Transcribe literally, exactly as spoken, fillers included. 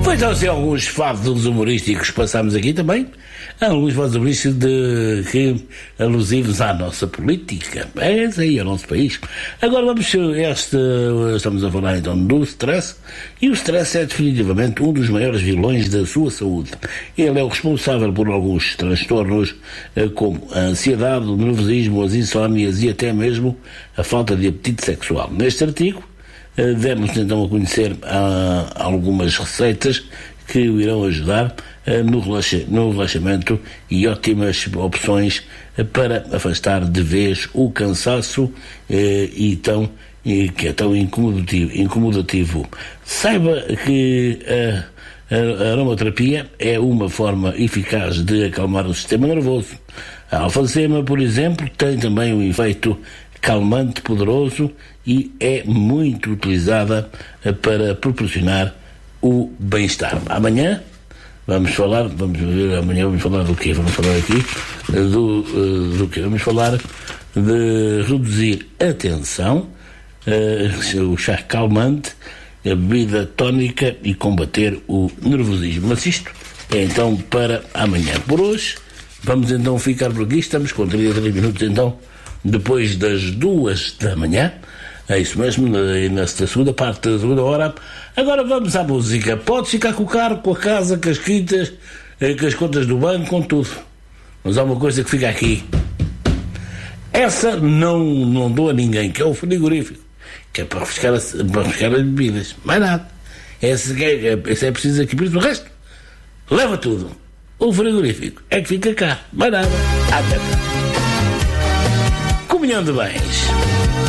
Depois há assim, alguns fados humorísticos que passámos aqui também. Há alguns fados humorísticos de, que, alusivos à nossa política. É isso aí, ao nosso país. Agora vamos, este, estamos a falar então do stress. E o stress é definitivamente um dos maiores vilões da sua saúde. Ele é o responsável por alguns transtornos, como a ansiedade, o nervosismo, as insónias e até mesmo a falta de apetite sexual. Neste artigo, demos então a conhecer uh, algumas receitas que o irão ajudar uh, no, relaxa, no relaxamento e ótimas opções uh, para afastar de vez o cansaço uh, e tão, e, que é tão incomodativo, incomodativo. Saiba que uh, a aromaterapia é uma forma eficaz de acalmar o sistema nervoso. A alfazema, por exemplo, tem também um efeito calmante poderoso e é muito utilizada para proporcionar o bem-estar. Amanhã vamos falar, vamos ver, amanhã vamos falar do quê? Vamos falar aqui do, do quê? Vamos falar de reduzir a tensão, o chá calmante, a bebida tónica e combater o nervosismo. Mas isto é então para amanhã. Por hoje, vamos então ficar por aqui. Estamos com trinta e três minutos então depois das duas da manhã, é isso mesmo, nesta segunda parte da segunda hora. Agora vamos à música. Podes ficar com o carro, com a casa, com as quintas, com as contas do banco, com tudo. Mas há uma coisa que fica aqui. Essa não, não dou a ninguém, que é o frigorífico, que é para refrescar, para refrescar as bebidas. Mais nada. Esse é, esse é preciso aqui, por isso o resto, leva tudo. O frigorífico é que fica cá. Mais nada. Até. Comunhão de bens.